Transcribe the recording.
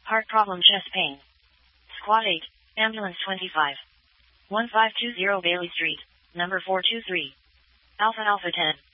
Heart problem, chest pain. Squad 8, ambulance 25. 1520 Bailey Street, number 423. Alpha Alpha 10.